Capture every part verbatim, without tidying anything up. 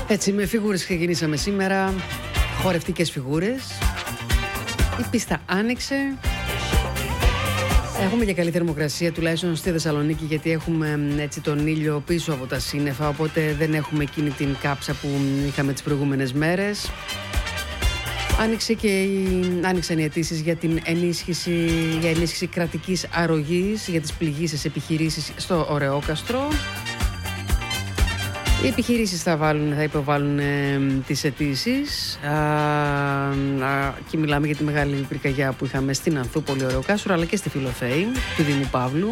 Έτσι, με φιγούρες ξεκινήσαμε σήμερα, χορευτικές φιγούρες. Η πίστα άνοιξε. Έχουμε και καλή θερμοκρασία, τουλάχιστον στη Θεσσαλονίκη, γιατί έχουμε έτσι τον ήλιο πίσω από τα σύννεφα, οπότε δεν έχουμε εκείνη την κάψα που είχαμε τις προηγούμενες μέρες. Άνοιξε και η... Άνοιξαν οι αιτήσεις για την ενίσχυση, για ενίσχυση κρατικής αρρωγής για τις πληγήσεις επιχειρήσεις στο Ωρεόκαστρο. Οι επιχειρήσεις θα, βάλουν, θα υποβάλουν ε, τις αιτήσεις α, α, και μιλάμε για τη μεγάλη πυρκαγιά που είχαμε στην Ανθούπολη, Ωρεοκάστρο, αλλά και στη Φιλοθέη του Δήμου Παύλου.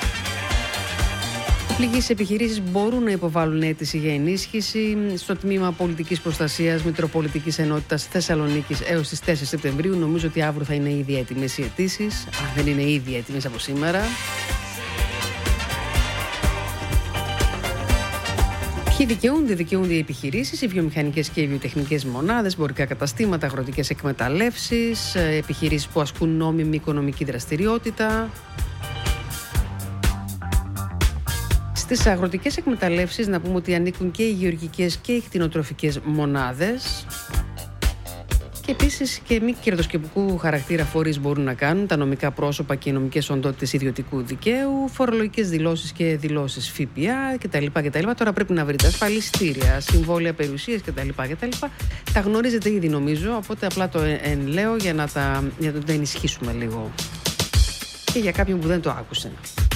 Οι πληγήσεις επιχειρήσεις μπορούν να υποβάλουν αίτηση για ενίσχυση στο Τμήμα Πολιτικής Προστασίας Μητροπολιτικής Ενότητας Θεσσαλονίκης έως τις τέσσερις Σεπτεμβρίου. Νομίζω ότι αύριο θα είναι ήδη έτοιμες οι αιτήσεις, αν δεν είναι ήδη έτοιμες από σήμερα. Ποιοι δικαιούνται, δικαιούνται οι επιχειρήσεις, οι βιομηχανικές και οι βιοτεχνικές μονάδες, εμπορικά καταστήματα, αγροτικές εκμεταλλεύσεις, επιχειρήσεις που ασκούν νόμιμη οικονομική δραστηριότητα. Στις αγροτικές εκμεταλλεύσεις να πούμε ότι ανήκουν και οι γεωργικές και οι κτηνοτροφικές μονάδες. Και επίσης και μη κερδοσκοπικού χαρακτήρα φορείς μπορούν να κάνουν τα νομικά πρόσωπα και οι νομικές οντότητες ιδιωτικού δικαίου, φορολογικές δηλώσεις και δηλώσεις ΦΠΑ κτλ. κτλ. Τώρα πρέπει να βρείτε ασφαλιστήρια, συμβόλαια περιουσίας κτλ. κτλ. Τα γνωρίζετε ήδη νομίζω, οπότε απλά το εν λέω για να τα, για να το ενισχύσουμε λίγο. Και για κάποιον που δεν το άκουσε.